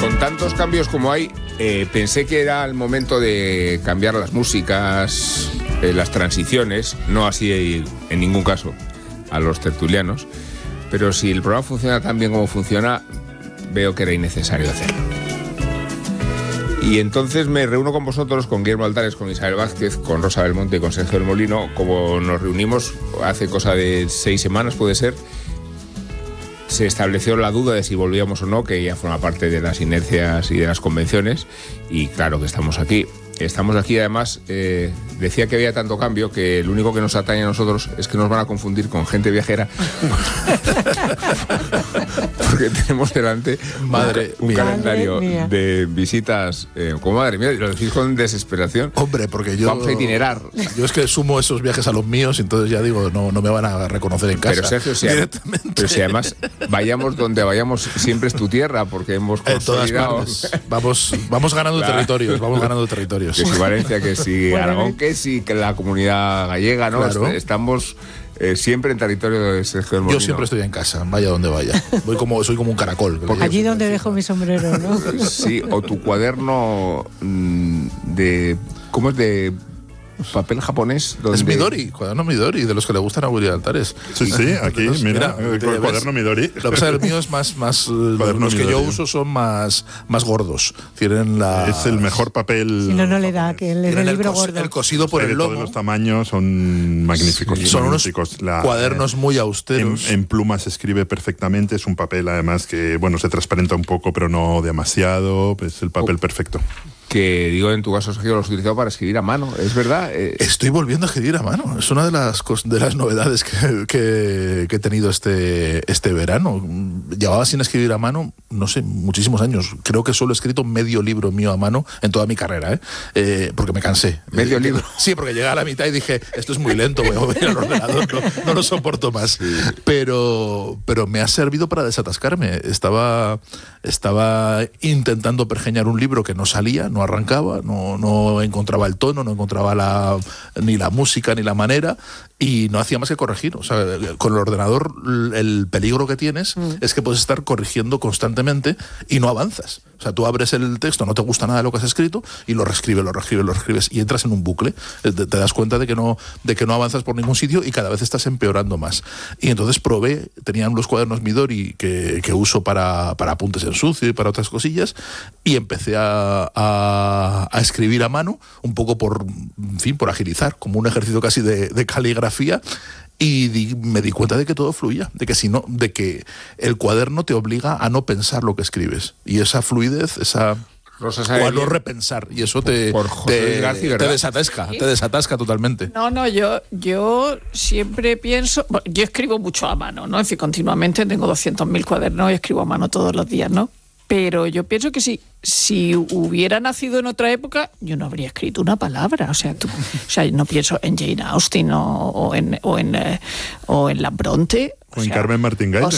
Con tantos cambios como hay, pensé que era el momento de cambiar las músicas, las transiciones, no así en ningún caso a los tertulianos, pero si el programa funciona tan bien como funciona, veo que era innecesario hacerlo. Y entonces me reúno con vosotros, con Guillermo Altares, con Isabel Vázquez, con Rosa Belmonte y con Sergio del Molino. Como nos reunimos hace cosa de 6 semanas, puede ser, se estableció la duda de si volvíamos o no, que ya forma parte de las inercias y de las convenciones, y claro que estamos aquí. Estamos aquí, además, decía que había tanto cambio que el único que nos atañe a nosotros es que nos van a confundir con gente viajera. Porque tenemos delante un calendario de visitas, como madre mía, lo decís con desesperación. Hombre, porque yo... Vamos a itinerar. Yo es que sumo esos viajes a los míos, entonces ya digo, no me van a reconocer en casa. Pero Sergio, si además vayamos donde vayamos, siempre es tu tierra, porque hemos consolidado... Vamos ganando territorios, vamos ganando territorios. Que si Valencia, que si Aragón, que si la comunidad gallega, ¿no? Claro. Estamos siempre en territorio de Sergio del Molino. Yo siempre estoy en casa, vaya donde vaya. Soy como un caracol. Allí donde dejo mi sombrero, ¿no? Sí, o tu cuaderno de... ¿Cómo es? De papel japonés. Donde... Es Midori, cuaderno Midori, de los que le gustan a William Altares. Sí, aquí, mira, el cuaderno Midori. Lo que pasa es que el mío es más los que yo uso son más gordos. Tienen es el mejor papel. Si no le da, que le dé el libro gordo. El cosido por el lomo. Todos los tamaños son magníficos. Sí, son unos cuadernos muy austeros. En pluma se escribe perfectamente, es un papel además que, se transparenta un poco, pero no demasiado, es el papel perfecto. Que digo, en tu caso, Sergio, lo has utilizado para escribir a mano, ¿es verdad? Estoy volviendo a escribir a mano. Es una de las novedades que he tenido este verano. Llevaba sin escribir a mano, no sé, muchísimos años. Creo que solo he escrito medio libro mío a mano en toda mi carrera, porque me cansé. ¿Medio libro? Sí, porque llegué a la mitad y dije, esto es muy lento, voy a mover al ordenador, no lo soporto más. Sí. Pero me ha servido para desatascarme. Estaba intentando pergeñar un libro que no salía, no arrancaba, no encontraba el tono, no encontraba ni la música ni la manera, y no hacía más que corregir. O sea, con el ordenador el peligro que tienes es que puedes estar corrigiendo constantemente y no avanzas. O sea, tú abres el texto, no te gusta nada de lo que has escrito y lo reescribes y entras en un bucle. Te das cuenta de que no avanzas por ningún sitio y cada vez estás empeorando más. Y entonces tenían los cuadernos Midori que uso para apuntes en sucio y para otras cosillas, y empecé a escribir a mano, un poco por agilizar, como un ejercicio casi de caligrafía. Y me di cuenta de que todo fluía, de que el cuaderno te obliga a no pensar lo que escribes. Y esa fluidez, o a no repensar, y eso te desatasca totalmente. No, yo siempre pienso, yo escribo mucho a mano, ¿no? Es decir, continuamente tengo 200.000 cuadernos y escribo a mano todos los días, ¿no? Pero yo pienso que si hubiera nacido en otra época, yo no habría escrito una palabra. O sea, no pienso en Jane Austen o en la Bronte. O en Carmen Martín Gaite.